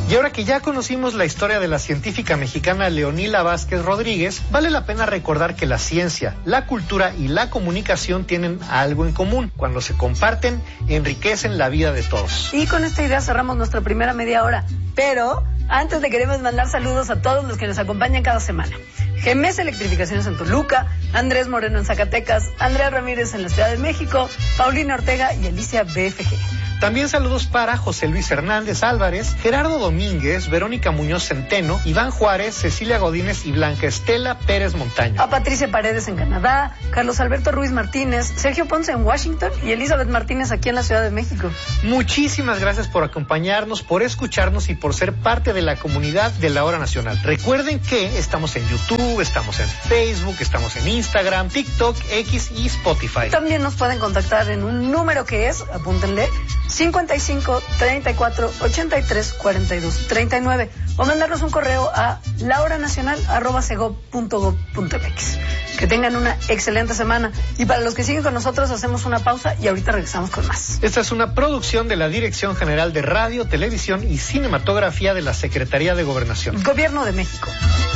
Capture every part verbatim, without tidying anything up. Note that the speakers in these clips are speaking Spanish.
Y ahora que ya conocimos la historia de la científica mexicana Leonila Vázquez Rodríguez, vale la pena recordar que la ciencia, la cultura y la comunicación tienen algo en común. Cuando se comparten, enriquecen la vida de todos. Y con esta idea cerramos nuestra primera media hora. Pero antes le queremos mandar saludos a todos los que nos acompañan cada semana. G M S Electrificaciones en Toluca, Andrés Moreno en Zacatecas, Andrea Ramírez en la Ciudad de México, Paulina Ortega y Alicia B F G. También saludos para José Luis Hernández Álvarez, Gerardo Domínguez, Verónica Muñoz Centeno, Iván Juárez, Cecilia Godínez y Blanca Estela Pérez Montaño. A Patricia Paredes en Canadá, Carlos Alberto Ruiz Martínez, Sergio Ponce en Washington y Elizabeth Martínez aquí en la Ciudad de México. Muchísimas gracias por acompañarnos, por escucharnos y por ser parte de la comunidad de La Hora Nacional. Recuerden que estamos en YouTube, estamos en Facebook, estamos en Instagram, TikTok, X y Spotify. También nos pueden contactar en un número que es, apúntenle, cincuenta y cinco, treinta y cuatro, ochenta y tres, cuarenta y dos, treinta y nueve o mandarnos un correo a lahoranacional arroba segob punto gob punto mx. Que tengan una excelente semana y para los que siguen con nosotros hacemos una pausa y ahorita regresamos con más. Esta es una producción de la Dirección General de Radio, Televisión y Cinematografía de la Secretaría de Gobernación. Gobierno de México.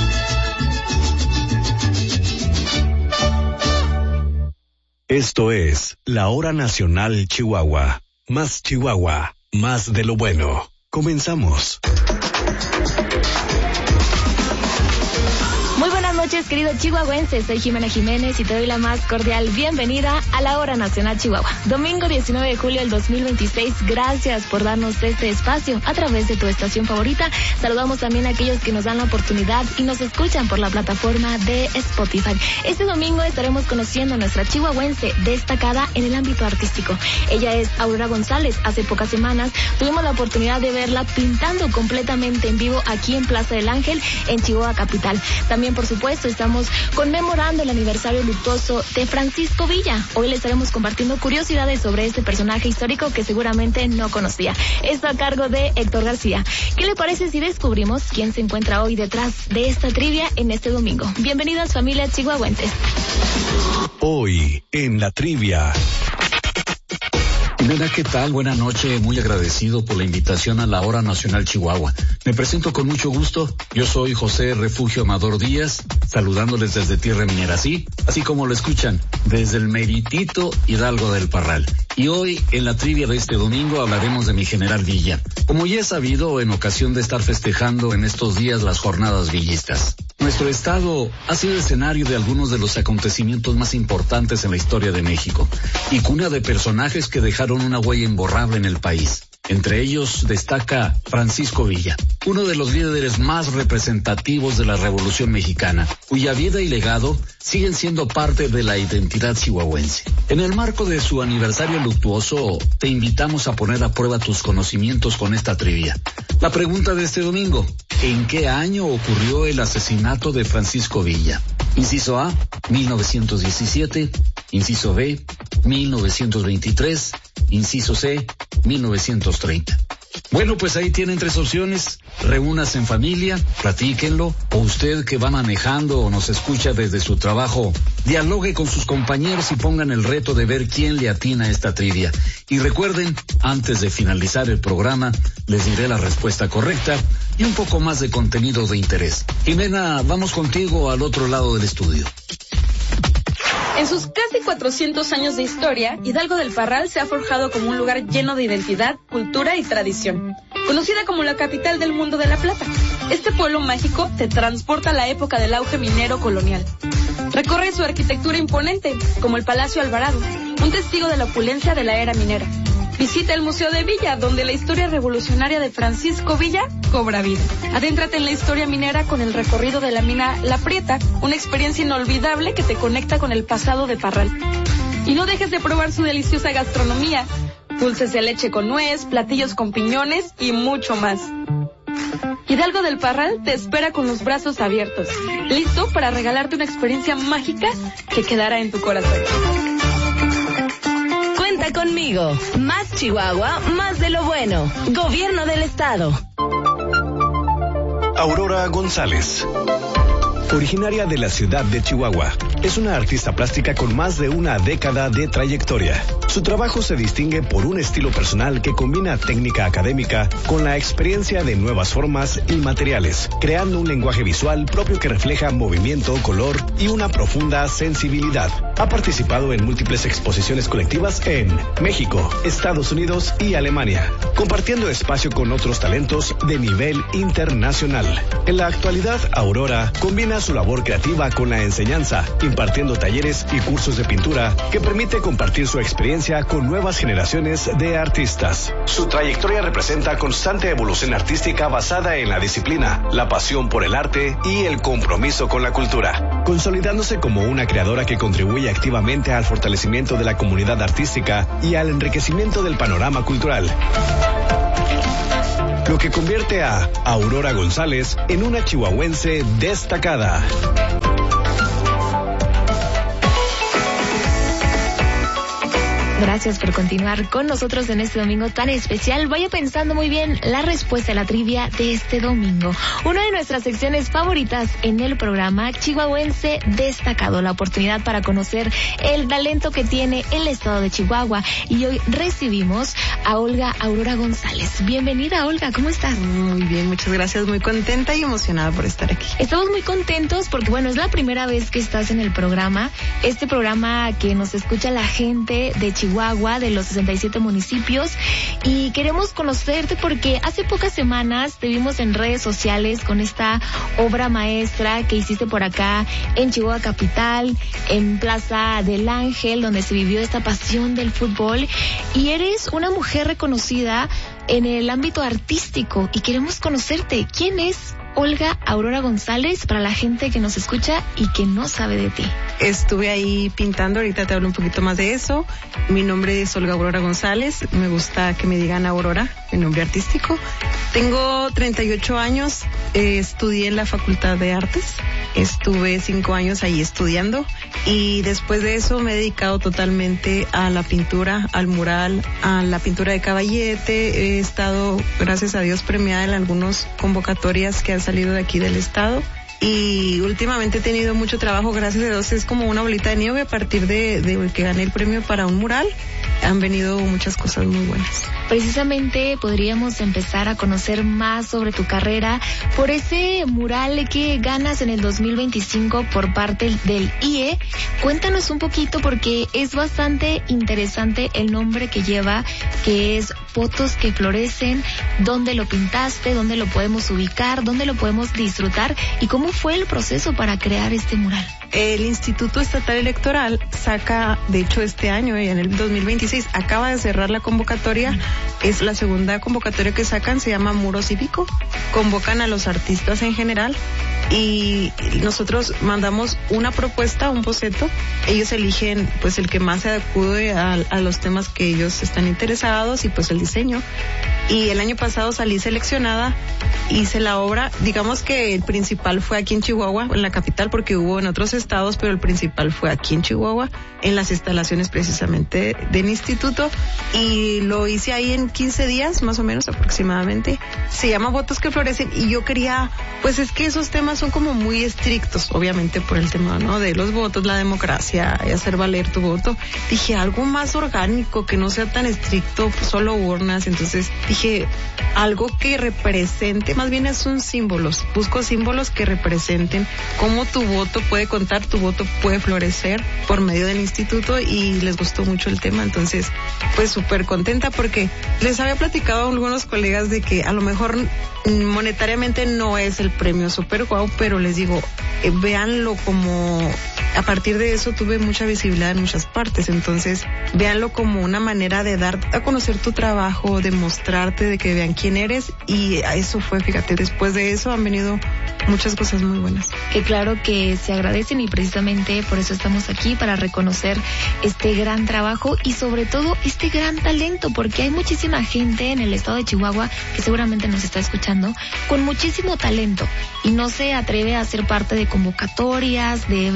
Esto es La Hora Nacional Chihuahua. Más Chihuahua, más de lo bueno. Comenzamos. Muy buenas noches, querido chihuahuense. Soy Jimena Jiménez y te doy la más cordial bienvenida a la Hora Nacional Chihuahua. Domingo diecinueve de julio del dos mil veintiséis. Gracias por darnos este espacio a través de tu estación favorita. Saludamos también a aquellos que nos dan la oportunidad y nos escuchan por la plataforma de Spotify. Este domingo estaremos conociendo a nuestra chihuahuense destacada en el ámbito artístico. Ella es Aurora González. Hace pocas semanas tuvimos la oportunidad de verla pintando completamente en vivo aquí en Plaza del Ángel, en Chihuahua Capital. También, por supuesto, estamos conmemorando el aniversario luctuoso de Francisco Villa. Hoy le estaremos compartiendo curiosidades sobre este personaje histórico que seguramente no conocía. Esto a cargo de Héctor García. ¿Qué le parece si descubrimos quién se encuentra hoy detrás de esta trivia en este domingo? Bienvenidas, familia chihuahuenses. Hoy en la trivia. Mira, ¿qué tal? Buenas noches, muy agradecido por la invitación a la Hora Nacional Chihuahua. Me presento con mucho gusto, yo soy José Refugio Amador Díaz, saludándoles desde Tierra Minera, ¿sí? Así como lo escuchan, desde el meritito Hidalgo del Parral. Y hoy, en la trivia de este domingo, hablaremos de mi general Villa. Como ya he sabido, en ocasión de estar festejando en estos días las jornadas villistas. Nuestro estado ha sido escenario de algunos de los acontecimientos más importantes en la historia de México y cuna de personajes que dejaron una huella imborrable en el país. Entre ellos destaca Francisco Villa, uno de los líderes más representativos de la Revolución Mexicana, cuya vida y legado siguen siendo parte de la identidad chihuahuense. En el marco de su aniversario luctuoso, te invitamos a poner a prueba tus conocimientos con esta trivia. La pregunta de este domingo: ¿en qué año ocurrió el asesinato de Francisco Villa? Inciso A, mil novecientos diecisiete, inciso B, mil novecientos veintitrés, inciso C, mil novecientos treinta. Bueno, pues ahí tienen tres opciones. Reúnase en familia, platíquenlo, o usted que va manejando o nos escucha desde su trabajo, dialogue con sus compañeros y pongan el reto de ver quién le atina a esta trivia. Y recuerden, antes de finalizar el programa, les diré la respuesta correcta y un poco más de contenido de interés. Jimena, vamos contigo al otro lado del estudio. En sus casi cuatrocientos años de historia, Hidalgo del Parral se ha forjado como un lugar lleno de identidad, cultura y tradición. Conocida como la capital del mundo de la plata, este pueblo mágico te transporta a la época del auge minero colonial. Recorre su arquitectura imponente, como el Palacio Alvarado, un testigo de la opulencia de la era minera. Visita el Museo de Villa, donde la historia revolucionaria de Francisco Villa cobra vida. Adéntrate en la historia minera con el recorrido de la mina La Prieta, una experiencia inolvidable que te conecta con el pasado de Parral. Y no dejes de probar su deliciosa gastronomía, dulces de leche con nuez, platillos con piñones y mucho más. Hidalgo del Parral te espera con los brazos abiertos, listo para regalarte una experiencia mágica que quedará en tu corazón. Cuenta conmigo. Más Chihuahua, más de lo bueno. Gobierno del Estado. Aurora González. Originaria de la ciudad de Chihuahua, es una artista plástica con más de una década de trayectoria. Su trabajo se distingue por un estilo personal que combina técnica académica con la experiencia de nuevas formas y materiales, creando un lenguaje visual propio que refleja movimiento, color y una profunda sensibilidad. Ha participado en múltiples exposiciones colectivas en México, Estados Unidos y Alemania, compartiendo espacio con otros talentos de nivel internacional. En la actualidad, Aurora combina su labor creativa con la enseñanza, impartiendo talleres y cursos de pintura que permite compartir su experiencia con nuevas generaciones de artistas. Su trayectoria representa constante evolución artística basada en la disciplina, la pasión por el arte y el compromiso con la cultura, consolidándose como una creadora que contribuye activamente al fortalecimiento de la comunidad artística y al enriquecimiento del panorama cultural, lo que convierte a Aurora González en una chihuahuense destacada. Gracias por continuar con nosotros en este domingo tan especial. Vaya pensando muy bien la respuesta a la trivia de este domingo. Una de nuestras secciones favoritas en el programa, Chihuahuense Destacado, la oportunidad para conocer el talento que tiene el estado de Chihuahua. Y hoy recibimos a Olga Aurora González. Bienvenida, Olga, ¿cómo estás? Muy bien, muchas gracias, muy contenta y emocionada por estar aquí. Estamos muy contentos porque, bueno, es la primera vez que estás en el programa. Este programa que nos escucha la gente de Chihuahua, Chihuahua, de los sesenta y siete municipios, y queremos conocerte porque hace pocas semanas te vimos en redes sociales con esta obra maestra que hiciste por acá en Chihuahua Capital, en Plaza del Ángel, donde se vivió esta pasión del fútbol, y eres una mujer reconocida en el ámbito artístico y queremos conocerte. ¿Quién es Olga Aurora González para la gente que nos escucha y que no sabe de ti? Estuve ahí pintando, ahorita te hablo un poquito más de eso. Mi nombre es Olga Aurora González, me gusta que me digan Aurora, mi nombre artístico. Tengo treinta y ocho años, eh, estudié en la Facultad de Artes, estuve cinco años ahí estudiando y después de eso me he dedicado totalmente a la pintura, al mural, a la pintura de caballete. He estado, gracias a Dios, premiada en algunas convocatorias que han salido de aquí del estado. Y últimamente he tenido mucho trabajo, gracias a Dios, es como una bolita de nieve a partir de, de que gané el premio para un mural. Han venido muchas cosas muy buenas. Precisamente podríamos empezar a conocer más sobre tu carrera por ese mural que ganas en el dos mil veinticinco por parte del I E. Cuéntanos un poquito porque es bastante interesante el nombre que lleva, que es Fotos que Florecen. ¿Dónde lo pintaste? ¿Dónde lo podemos ubicar? ¿Dónde lo podemos disfrutar? ¿Y cómo fue el proceso para crear este mural? El Instituto Estatal Electoral saca, de hecho este año, en el dos mil veintiséis, acaba de cerrar la convocatoria, es la segunda convocatoria que sacan, se llama Muro Cívico, convocan a los artistas en general y nosotros mandamos una propuesta, un boceto, ellos eligen pues el que más se adecue a, a los temas que ellos están interesados y pues el diseño. Y el año pasado salí seleccionada, hice la obra, digamos que el principal fue aquí en Chihuahua, en la capital, porque hubo en otros estados, pero el principal fue aquí en Chihuahua, en las instalaciones precisamente del instituto, y lo hice ahí en quince días, más o menos aproximadamente. Se llama Fotos que Florecen, y yo quería, pues es que esos temas son como muy estrictos, obviamente por el tema, ¿no?, de los votos, la democracia, y hacer valer tu voto. Dije, algo más orgánico, que no sea tan estricto, pues solo urnas. Entonces dije, algo que represente, más bien son símbolos, busco símbolos que representen cómo tu voto puede contar, tu voto puede florecer por medio del instituto, y les gustó mucho el tema. Entonces pues súper contenta porque les había platicado a algunos colegas de que a lo mejor monetariamente no es el premio super guau, pero les digo, eh, véanlo como, a partir de eso tuve mucha visibilidad en muchas partes, entonces véanlo como una manera de dar a conocer tu trabajo, de mostrarte, de que vean quién eres, y a eso fue, fíjate, después de eso han venido muchas cosas muy buenas. Que claro que se agradecen, y precisamente por eso estamos aquí, para reconocer este gran trabajo y sobre todo este gran talento, porque hay muchísima gente en el estado de Chihuahua que seguramente nos está escuchando con muchísimo talento y no se atreve a ser parte de convocatorias, de eventos y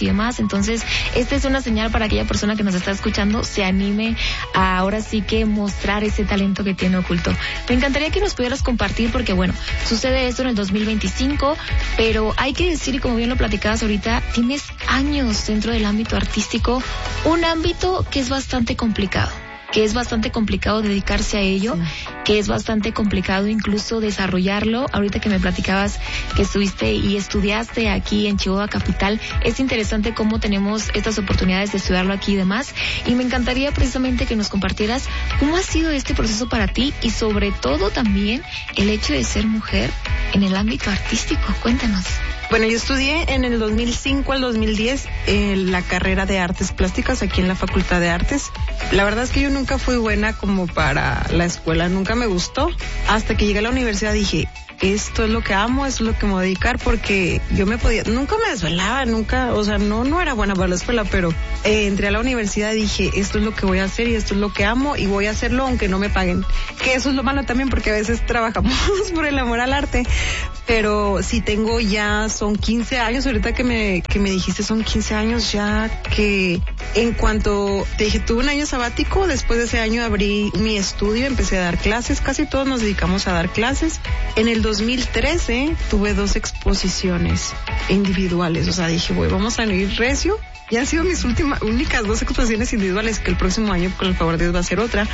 demás. Entonces, esta es una señal para aquella persona que nos está escuchando, se anime a ahora sí que mostrar ese talento que tiene oculto. Me encantaría que nos pudieras compartir, porque bueno, sucede esto en el dos mil veinticinco, pero hay que decir, y como bien lo platicabas ahorita, tienes años dentro del ámbito artístico, un ámbito que es bastante complicado. que es bastante complicado dedicarse a ello, sí. que es bastante complicado incluso desarrollarlo. Ahorita que me platicabas que estuviste y estudiaste aquí en Chihuahua Capital, es interesante cómo tenemos estas oportunidades de estudiarlo aquí y demás, y me encantaría precisamente que nos compartieras cómo ha sido este proceso para ti y sobre todo también el hecho de ser mujer en el ámbito artístico. Cuéntanos. Bueno, yo estudié en el dos mil cinco al dos mil diez eh, la carrera de Artes Plásticas aquí en la Facultad de Artes. La verdad es que yo nunca fui buena como para la escuela, nunca me gustó. Hasta que llegué a la universidad dije, esto es lo que amo, esto es lo que me voy a dedicar, porque yo me podía, nunca me desvelaba, nunca, o sea, no, no era buena para la escuela, pero eh, entré a la universidad y dije, esto es lo que voy a hacer y esto es lo que amo y voy a hacerlo aunque no me paguen. Que eso es lo malo también, porque a veces trabajamos por el amor al arte, pero si tengo ya, son quince años, ahorita que me, que me dijiste son quince años ya que en cuanto te dije, tuve un año sabático, después de ese año abrí mi estudio, empecé a dar clases, casi todos nos dedicamos a dar clases. En el dos mil trece tuve dos exposiciones individuales, o sea, dije, voy, vamos a ir recio. Y han sido mis últimas, únicas dos exposiciones individuales, que el próximo año, con el favor de Dios, va a ser otra.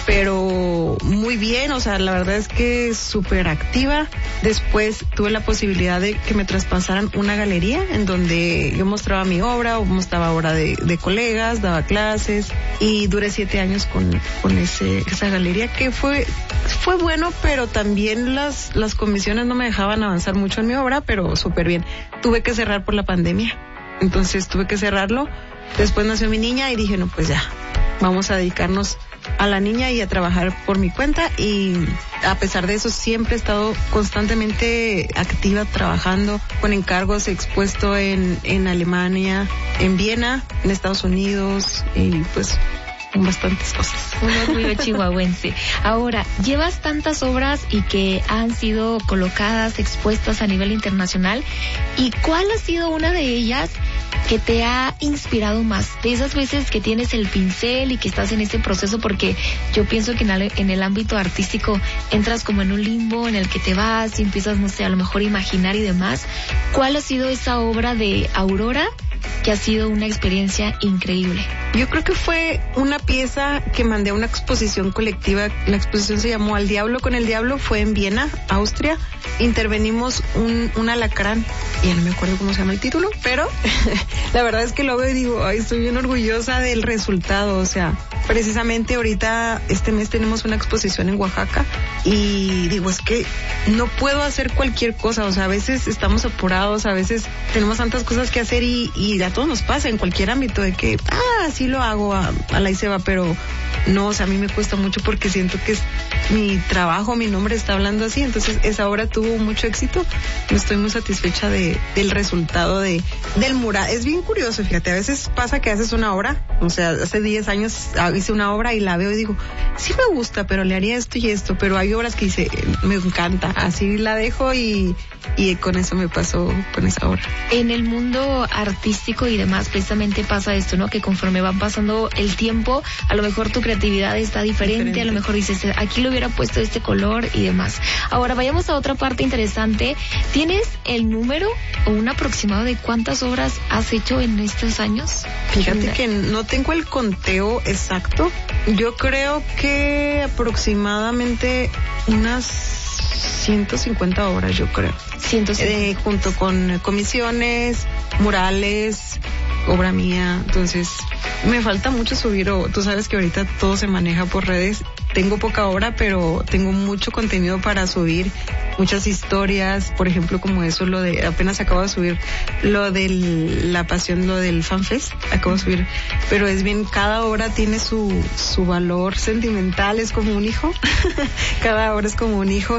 Pero muy bien, o sea, la verdad es que súper activa. Después tuve la posibilidad de que me traspasaran una galería en donde yo mostraba mi obra o mostraba obra de, de colegas, daba clases, y duré siete años con, con ese, esa galería, que fue, fue bueno, pero también las, las comisiones no me dejaban avanzar mucho en mi obra, pero súper bien. Tuve que cerrar por la pandemia. Entonces tuve que cerrarlo. Después nació mi niña y dije, no, pues ya, vamos a dedicarnos a la niña y a trabajar por mi cuenta. Y a pesar de eso siempre he estado constantemente activa, trabajando con encargos, expuesto en, en Alemania, en Viena, en Estados Unidos, y pues bastantes cosas. Un orgullo chihuahuense. Ahora, llevas tantas obras y que han sido colocadas, expuestas a nivel internacional, ¿y cuál ha sido una de ellas que te ha inspirado más? De esas veces que tienes el pincel y que estás en este proceso, porque yo pienso que en el, en el ámbito artístico entras como en un limbo en el que te vas y empiezas, no sé, a lo mejor imaginar y demás. ¿Cuál ha sido esa obra de Aurora que ha sido una experiencia increíble? Yo creo que fue una pieza que mandé a una exposición colectiva. La exposición se llamó Al Diablo con el Diablo, fue en Viena, Austria. Intervenimos un, un alacrán, ya no me acuerdo cómo se llama el título, pero la verdad es que lo veo y digo, ay, estoy bien orgullosa del resultado. O sea, precisamente ahorita, este mes tenemos una exposición en Oaxaca y digo, es que no puedo hacer cualquier cosa. O sea, a veces estamos apurados, a veces tenemos tantas cosas que hacer y, y a todos nos pasa en cualquier ámbito de que, ah, sí lo hago, a, a la y se va, pero no, o sea, a mí me cuesta mucho porque siento que es mi trabajo, mi nombre está hablando así. Entonces esa obra tuvo mucho éxito, estoy muy satisfecha de, del resultado de, del mural. Es bien curioso, fíjate, a veces pasa que haces una obra, o sea, hace diez años hice una obra y la veo y digo, sí me gusta, pero le haría esto y esto, pero hay obras que dice, me encanta, así la dejo y, y con eso me pasó con esa obra. En el mundo artístico y demás, precisamente pasa esto, ¿no? Que conforme va pasando el tiempo, a lo mejor tu creatividad está diferente, diferente. A lo mejor dices, aquí le hubiera puesto este color y demás. Ahora vayamos a otra parte interesante. ¿Tienes el número o un aproximado de cuántas obras has hecho en estos años? Fíjate que no tengo el conteo exacto. Yo creo que aproximadamente unas ciento cincuenta obras, yo creo. ciento cincuenta. Eh, junto con comisiones, murales, obra mía. Entonces, me falta mucho subir. O, tú sabes que ahorita todo se maneja por redes. Tengo poca obra, pero tengo mucho contenido para subir, muchas historias, por ejemplo, como eso, lo de, apenas acabo de subir lo de la pasión, lo del FanFest, acabo de subir, pero es bien, cada obra tiene su, su valor sentimental, es como un hijo, cada obra es como un hijo,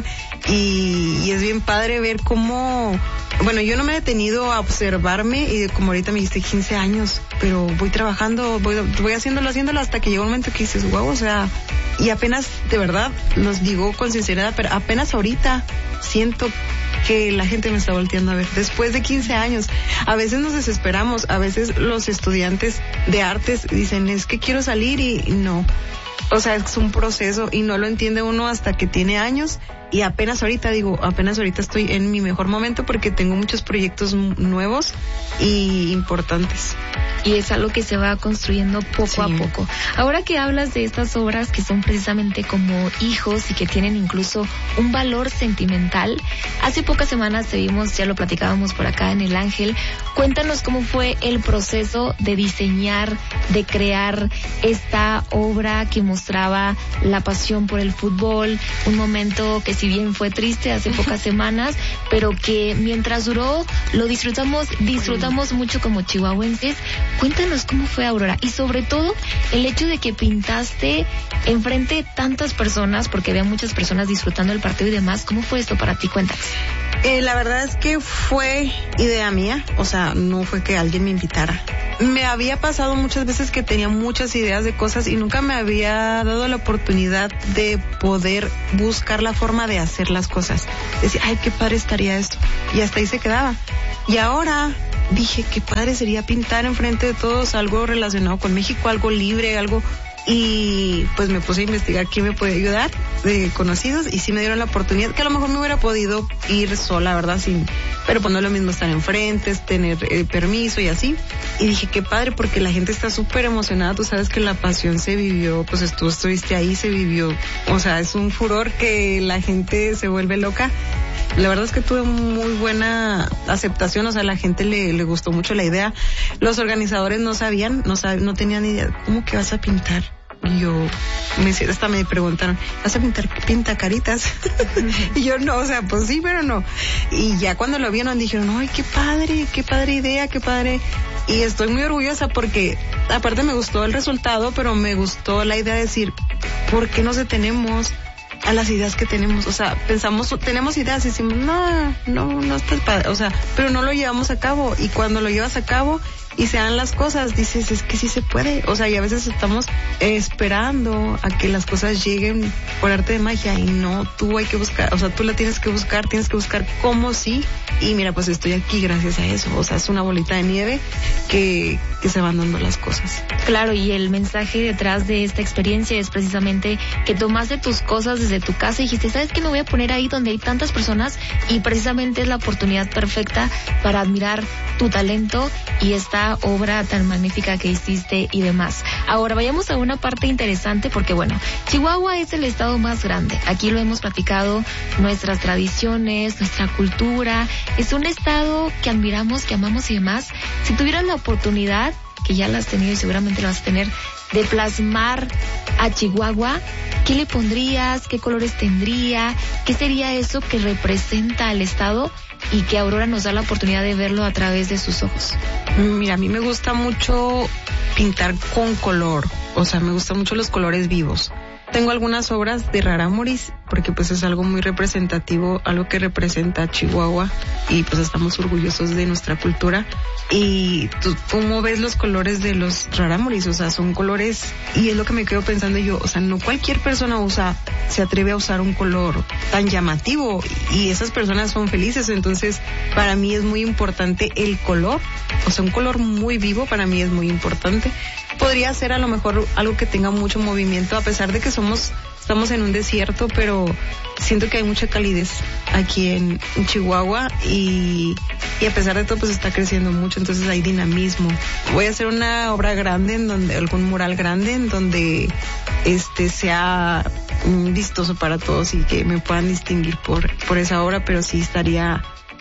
y, y es bien padre ver cómo, bueno, yo no me he detenido a observarme, y como ahorita me dijiste quince años, pero voy trabajando, voy, voy haciéndolo, haciéndolo hasta que llega un momento que dices, wow, o sea, y apenas, de verdad, los digo con sinceridad, pero apenas ahorita siento que la gente me está volteando a ver. Después de quince años, a veces nos desesperamos, a veces los estudiantes de artes dicen, es que quiero salir y no. O sea, es un proceso y no lo entiende uno hasta que tiene años. Y apenas ahorita, digo, apenas ahorita estoy en mi mejor momento porque tengo muchos proyectos nuevos y importantes. Y es algo que se va construyendo poco sí. a poco. Ahora que hablas de estas obras que son precisamente como hijos y que tienen incluso un valor sentimental, hace pocas semanas te vimos, ya lo platicábamos por acá en El Ángel. Cuéntanos cómo fue el proceso de diseñar, de crear esta obra que mostraba la pasión por el fútbol, un momento que si bien fue triste hace pocas semanas, pero que mientras duró lo disfrutamos, disfrutamos mucho como chihuahuenses. Cuéntanos cómo fue, Aurora, y sobre todo el hecho de que pintaste enfrente de tantas personas, porque había muchas personas disfrutando el partido y demás. ¿Cómo fue esto para ti? Cuéntanos. Eh, la verdad es que fue idea mía, o sea, no fue que alguien me invitara. Me había pasado muchas veces que tenía muchas ideas de cosas y nunca me había dado la oportunidad de poder buscar la forma de hacer las cosas. Decía, ay, qué padre estaría esto. Y hasta ahí se quedaba. Y ahora dije, qué padre sería pintar enfrente de todos algo relacionado con México, algo libre, algo... Y pues me puse a investigar quién me puede ayudar de conocidos y sí me dieron la oportunidad, que a lo mejor me hubiera podido ir sola, ¿verdad? Sin, pero pues no es lo mismo estar enfrente, es tener eh, permiso y así. Y dije, qué padre, porque la gente está súper emocionada. Tú sabes que la pasión se vivió, pues tú estuviste ahí, se vivió. O sea, es un furor que la gente se vuelve loca. La verdad es que tuve muy buena aceptación, o sea, a la gente le, le gustó mucho la idea. Los organizadores no sabían, no sab, no tenían ni idea, ¿cómo que vas a pintar? Y yo, me, hasta me preguntaron, ¿vas a pintar pintacaritas? Y yo, no, o sea, pues sí, pero no. Y ya cuando lo vieron dijeron, ay, qué padre, qué padre idea, qué padre. Y estoy muy orgullosa porque, aparte me gustó el resultado, pero me gustó la idea de decir, ¿por qué nos detenemos a las ideas que tenemos? O sea, pensamos, tenemos ideas y decimos, no, no, no está padre, o sea, pero no lo llevamos a cabo. Y cuando lo llevas a cabo y se dan las cosas, dices, es que sí se puede. O sea, y a veces estamos esperando a que las cosas lleguen por arte de magia y no, tú hay que buscar, o sea, tú la tienes que buscar, tienes que buscar cómo sí. Y mira, pues estoy aquí gracias a eso. O sea, es una bolita de nieve que, que se van dando las cosas. Claro, y el mensaje detrás de esta experiencia es precisamente que tomaste tus cosas desde tu casa y dijiste, ¿sabes qué? Me voy a poner ahí donde hay tantas personas y precisamente es la oportunidad perfecta para admirar tu talento y esta obra tan magnífica que hiciste y demás. Ahora vayamos a una parte interesante porque, bueno, Chihuahua es el estado más grande. Aquí lo hemos platicado, nuestras tradiciones, nuestra cultura. Es un estado que admiramos, que amamos y demás. Si tuvieras la oportunidad, que ya la has tenido y seguramente la vas a tener, de plasmar a Chihuahua, ¿qué le pondrías? ¿Qué colores tendría? ¿Qué sería eso que representa al estado y que Aurora nos da la oportunidad de verlo a través de sus ojos? Mira, a mí me gusta mucho pintar con color, o sea, me gustan mucho los colores vivos. Tengo algunas obras de rarámuris, porque pues es algo muy representativo, algo que representa a Chihuahua y pues estamos orgullosos de nuestra cultura. Y tú, ¿cómo ves los colores de los rarámuris? O sea, son colores, y es lo que me quedo pensando yo, o sea, no cualquier persona usa, se atreve a usar un color tan llamativo y esas personas son felices. Entonces, para mí es muy importante el color, o sea, un color muy vivo para mí es muy importante. Podría ser a lo mejor algo que tenga mucho movimiento, a pesar de que somos, estamos en un desierto, pero siento que hay mucha calidez aquí en, en Chihuahua y, y a pesar de todo pues está creciendo mucho, entonces hay dinamismo. Voy a hacer una obra grande, en donde, algún mural grande, en donde este sea vistoso para todos y que me puedan distinguir por, por esa obra, pero sí estaría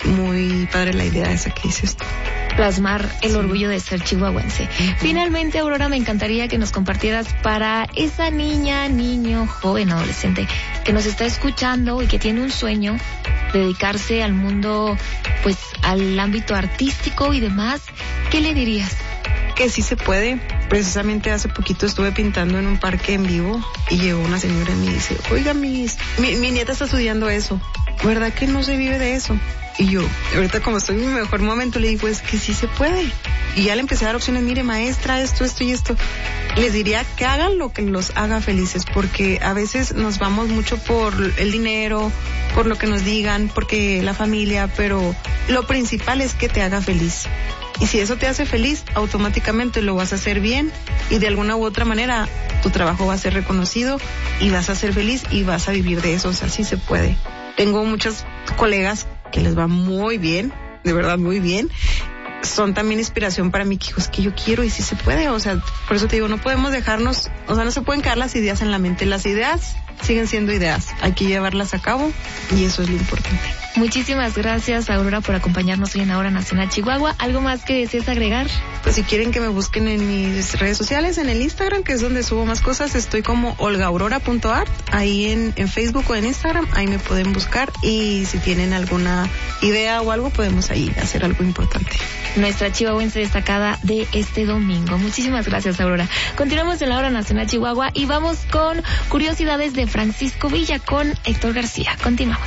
muy padre la idea esa que dices tú. Plasmar el sí. orgullo de ser chihuahuense. Uh-huh. Finalmente, Aurora, me encantaría que nos compartieras para esa niña, niño, joven, adolescente que nos está escuchando y que tiene un sueño, dedicarse al mundo, pues al ámbito artístico y demás, ¿qué le dirías? Que sí se puede. Precisamente hace poquito estuve pintando en un parque en vivo y llegó una señora y me dice, oiga, mis, mi, mi nieta está estudiando eso, ¿verdad que no se vive de eso? Y yo, ahorita como estoy en mi mejor momento, le digo, es que sí se puede. Y ya le empecé a dar opciones, mire, maestra, esto, esto y esto. Les diría que hagan lo que los haga felices, porque a veces nos vamos mucho por el dinero por lo que nos digan, porque la familia, pero lo principal es que te haga feliz. Y si eso te hace feliz, automáticamente lo vas a hacer bien y de alguna u otra manera tu trabajo va a ser reconocido y vas a ser feliz y vas a vivir de eso. O sea, sí se puede. Tengo muchos colegas que les va muy bien, de verdad muy bien. Son también inspiración para mí, que hijos, que yo quiero y sí se puede. O sea, por eso te digo, no podemos dejarnos, o sea, no se pueden quedar las ideas en la mente. Las ideas siguen siendo ideas, hay que llevarlas a cabo y eso es lo importante. Muchísimas gracias, Aurora, por acompañarnos hoy en Ahora Nacional Chihuahua. ¿Algo más que desees agregar? Pues si quieren que me busquen en mis redes sociales, en el Instagram, que es donde subo más cosas, estoy como olgaurora punto art, ahí en, en Facebook o en Instagram, ahí me pueden buscar y si tienen alguna idea o algo, podemos ahí hacer algo importante. Nuestra chihuahuense destacada de este domingo. Muchísimas gracias, Aurora. Continuamos en la Hora Nacional Chihuahua y vamos con curiosidades de Francisco Villa con Héctor García. Continuamos.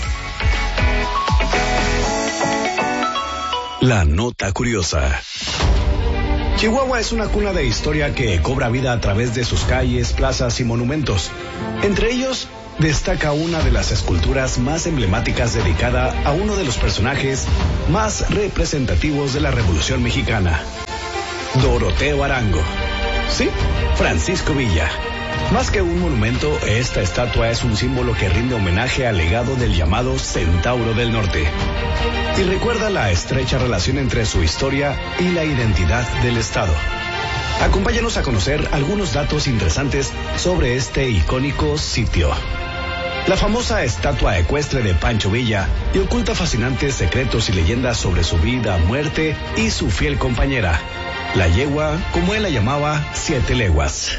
La nota curiosa. Chihuahua es una cuna de historia que cobra vida a través de sus calles, plazas y monumentos. Entre ellos, destaca una de las esculturas más emblemáticas dedicada a uno de los personajes más representativos de la Revolución Mexicana, Doroteo Arango. Sí, Francisco Villa. Más que un monumento, esta estatua es un símbolo que rinde homenaje al legado del llamado Centauro del Norte y recuerda la estrecha relación entre su historia y la identidad del Estado. Acompáñanos a conocer algunos datos interesantes sobre este icónico sitio. La famosa estatua ecuestre de Pancho Villa y oculta fascinantes secretos y leyendas sobre su vida, muerte y su fiel compañera, la yegua, como él la llamaba, Siete Leguas.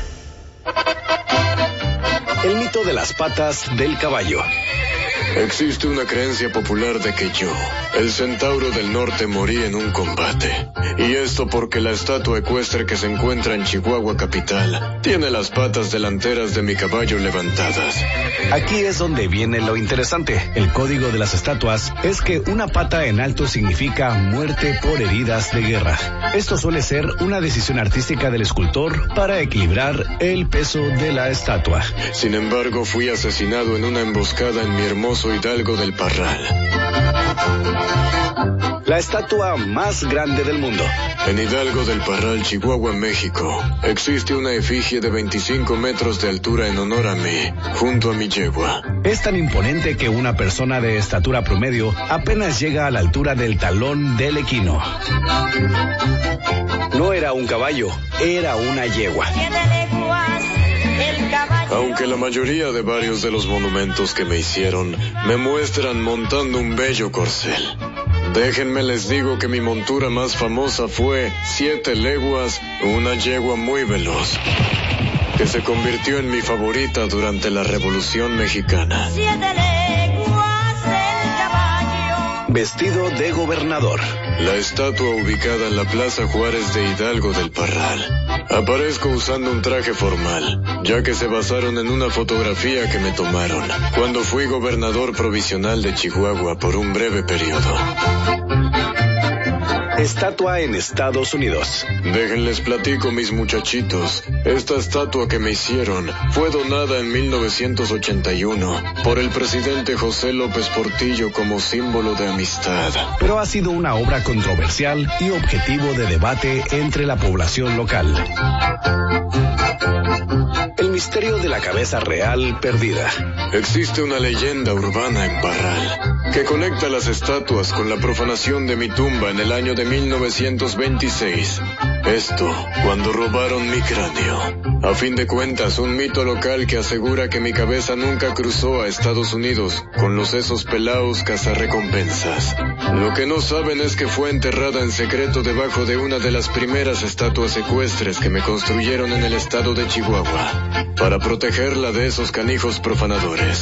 El mito de las patas del caballo. Existe una creencia popular de que yo, el Centauro del Norte, morí en un combate. Y esto porque la estatua ecuestre que se encuentra en Chihuahua capital tiene las patas delanteras de mi caballo levantadas. Aquí es donde viene lo interesante. El código de las estatuas es que una pata en alto significa muerte por heridas de guerra. Esto suele ser una decisión artística del escultor para equilibrar el peso de la estatua. Sin embargo, fui asesinado en una emboscada en mi hermoso Hidalgo del Parral. La estatua más grande del mundo. En Hidalgo del Parral, Chihuahua, México, existe una efigie de veinticinco metros de altura en honor a mí, junto a mi yegua. Es tan imponente que una persona de estatura promedio apenas llega a la altura del talón del equino. No era un caballo, era una yegua. Aunque la mayoría de varios de los monumentos que me hicieron me muestran montando un bello corcel, déjenme les digo que mi montura más famosa fue Siete Leguas, una yegua muy veloz, que se convirtió en mi favorita durante la Revolución Mexicana. Siete leguas el caballo. Vestido de gobernador. La estatua ubicada en la Plaza Juárez de Hidalgo del Parral. Aparezco usando un traje formal, ya que se basaron en una fotografía que me tomaron cuando fui gobernador provisional de Chihuahua por un breve periodo. Estatua en Estados Unidos. Déjenles platico, mis muchachitos. Esta estatua que me hicieron fue donada en mil novecientos ochenta y uno por el presidente José López Portillo como símbolo de amistad. Pero ha sido una obra controversial y objetivo de debate entre la población local. El misterio de la cabeza real perdida. Existe una leyenda urbana en Parral que conecta las estatuas con la profanación de mi tumba en el año de mil novecientos veintiséis. Esto, cuando robaron mi cráneo. A fin de cuentas, un mito local que asegura que mi cabeza nunca cruzó a Estados Unidos con los esos pelaos cazarrecompensas. Lo que no saben es que fue enterrada en secreto debajo de una de las primeras estatuas ecuestres que me construyeron en el estado de Chihuahua, para protegerla de esos canijos profanadores.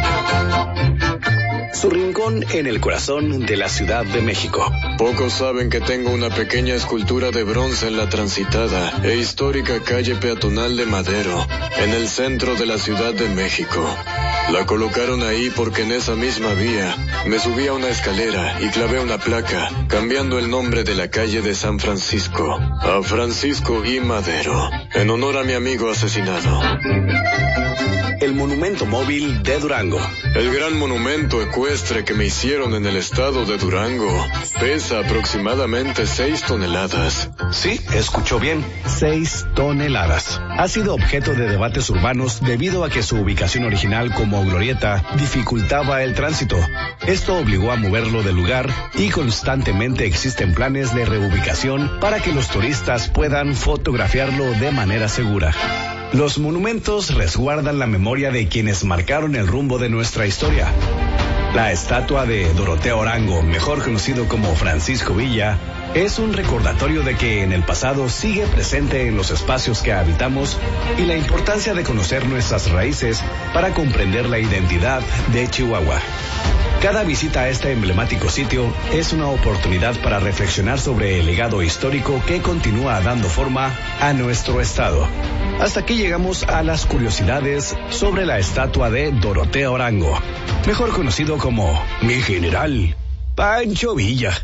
Su rincón en el corazón de la Ciudad de México. Pocos saben que tengo una pequeña escultura de bronce en la transitada e histórica calle peatonal de Madero, en el centro de la Ciudad de México. La colocaron ahí porque en esa misma vía me subí a una escalera y clavé una placa, cambiando el nombre de la calle de San Francisco a Francisco I. Madero. en honor a mi amigo asesinado. El monumento móvil de Durango. El gran monumento ecuestre que me hicieron en el estado de Durango pesa aproximadamente seis toneladas. Sí, escuchó bien. Seis toneladas. Ha sido objeto de debates urbanos debido a que su ubicación original como glorieta dificultaba el tránsito. Esto obligó a moverlo del lugar y constantemente existen planes de reubicación para que los turistas puedan fotografiarlo de manera segura. Los monumentos resguardan la memoria de quienes marcaron el rumbo de nuestra historia. La estatua de Doroteo Arango, mejor conocido como Francisco Villa, es un recordatorio de que en el pasado sigue presente en los espacios que habitamos y la importancia de conocer nuestras raíces para comprender la identidad de Chihuahua. Cada visita a este emblemático sitio es una oportunidad para reflexionar sobre el legado histórico que continúa dando forma a nuestro estado. Hasta aquí llegamos a las curiosidades sobre la estatua de Doroteo Arango, mejor conocido como mi general Pancho Villa.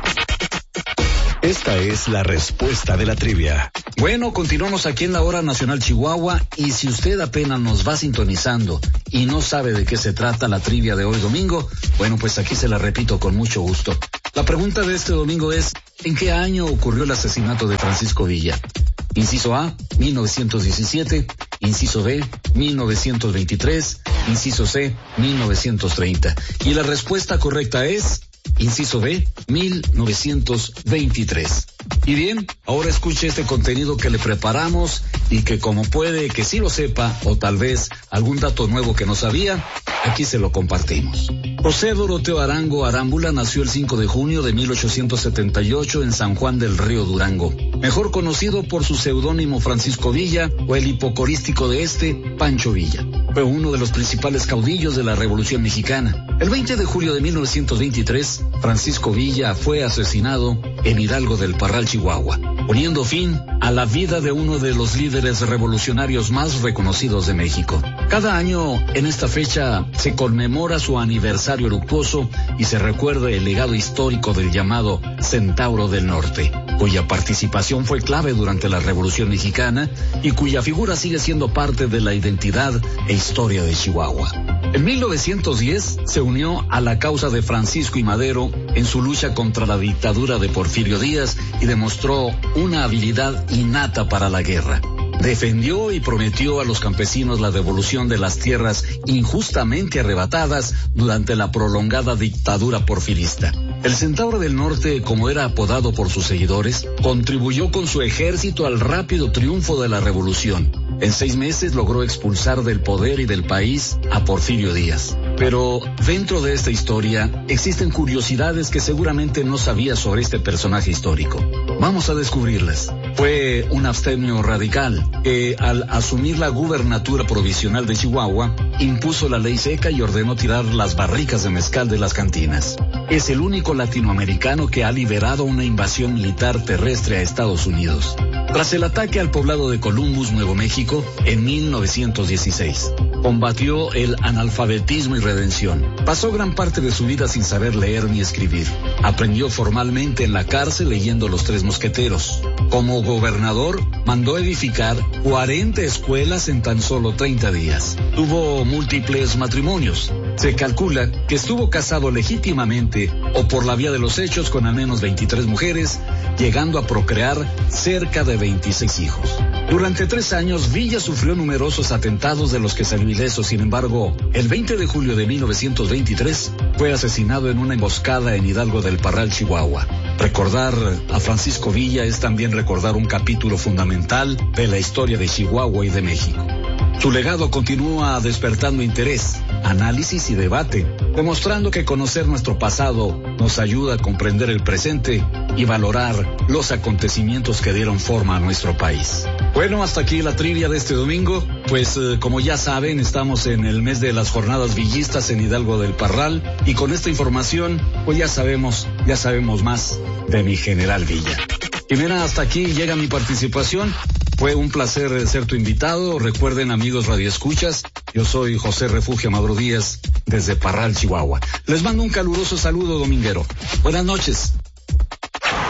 Esta es la respuesta de la trivia. Bueno, continuamos aquí en la Hora Nacional Chihuahua y si usted apenas nos va sintonizando y no sabe de qué se trata la trivia de hoy domingo, bueno, pues aquí se la repito con mucho gusto. La pregunta de este domingo es, ¿en qué año ocurrió el asesinato de Francisco Villa? Inciso A, mil novecientos diecisiete, inciso B, mil novecientos veintitrés, inciso C, mil novecientos treinta. Y la respuesta correcta es... inciso B, mil novecientos veintitrés. Y bien, ahora escuche este contenido que le preparamos y que como puede que sí lo sepa o tal vez algún dato nuevo que no sabía, aquí se lo compartimos. José Doroteo Arango Arámbula nació el cinco de junio de mil ochocientos setenta y ocho en San Juan del Río, Durango. Mejor conocido por su seudónimo Francisco Villa o el hipocorístico de este, Pancho Villa. Fue uno de los principales caudillos de la Revolución Mexicana. El veinte de julio de mil novecientos veintitrés, Francisco Villa fue asesinado en Hidalgo del Parral, Chihuahua, poniendo fin a la vida de uno de los líderes revolucionarios más reconocidos de México. Cada año en esta fecha se conmemora su aniversario luctuoso y se recuerda el legado histórico del llamado Centauro del Norte, cuya participación fue clave durante la Revolución Mexicana y cuya figura sigue siendo parte de la identidad e historia de Chihuahua. En mil novecientos diez se unió a la causa de Francisco I. Madero en su lucha contra la dictadura de Porfirio Díaz y demostró una habilidad innata para la guerra. Defendió y prometió a los campesinos la devolución de las tierras injustamente arrebatadas durante la prolongada dictadura porfirista. El Centauro del Norte, como era apodado por sus seguidores, contribuyó con su ejército al rápido triunfo de la revolución. En seis meses logró expulsar del poder y del país a Porfirio Díaz. Pero dentro de esta historia existen curiosidades que seguramente no sabía sobre este personaje histórico. Vamos a descubrirlas. Fue un abstemio radical que, al asumir la gubernatura provisional de Chihuahua, impuso la ley seca y ordenó tirar las barricas de mezcal de las cantinas. Es el único latinoamericano que ha liberado una invasión militar terrestre a Estados Unidos. Tras el ataque al poblado de Columbus, Nuevo México, en mil novecientos dieciséis, combatió el analfabetismo y redención. Pasó gran parte de su vida sin saber leer ni escribir. Aprendió formalmente en la cárcel leyendo Los Tres Mosqueteros. Como gobernador, mandó edificar cuarenta escuelas en tan solo treinta días. Tuvo múltiples matrimonios. Se calcula que estuvo casado legítimamente o por la vía de los hechos con al menos veintitrés mujeres, llegando a procrear cerca de veintiséis hijos. Durante tres años, Villa sufrió numerosos atentados de los que salió ileso. Sin embargo, el veinte de julio de mil novecientos veintitrés fue asesinado en una emboscada en Hidalgo del Parral, Chihuahua. Recordar a Francisco Villa es también recordar un capítulo fundamental de la historia de Chihuahua y de México. Su legado continúa despertando interés, análisis y debate, demostrando que conocer nuestro pasado nos ayuda a comprender el presente y valorar los acontecimientos que dieron forma a nuestro país. Bueno, hasta aquí la trivia de este domingo. Pues eh, como ya saben, estamos en el mes de las jornadas villistas en Hidalgo del Parral y con esta información, pues ya sabemos, ya sabemos más de mi general Villa. Y mira, hasta aquí llega mi participación. Fue un placer ser tu invitado. Recuerden, amigos radioescuchas, yo soy José Refugio Amador Díaz desde Parral, Chihuahua. Les mando un caluroso saludo dominguero. Buenas noches.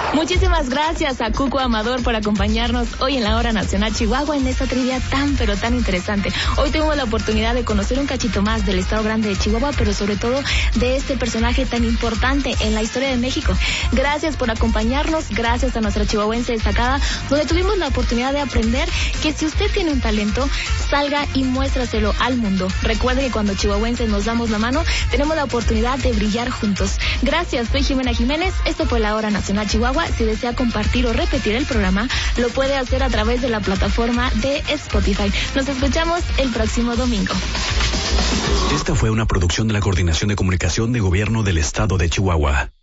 Muchísimas gracias a Cuco Amador por acompañarnos hoy en la Hora Nacional Chihuahua en esta trivia tan pero tan interesante. Hoy tuvimos la oportunidad de conocer un cachito más del Estado Grande de Chihuahua, pero sobre todo de este personaje tan importante en la historia de México. Gracias por acompañarnos, gracias a nuestra chihuahuense destacada, donde tuvimos la oportunidad de aprender que si usted tiene un talento, salga y muéstraselo al mundo. Recuerde que cuando chihuahuenses nos damos la mano, tenemos la oportunidad de brillar juntos. Gracias, soy Jimena Jiménez, esto fue la Hora Nacional Chihuahua. Si desea compartir o repetir el programa, lo puede hacer a través de la plataforma de Spotify. Nos escuchamos el próximo domingo. Esta fue una producción de la Coordinación de Comunicación de Gobierno del Estado de Chihuahua.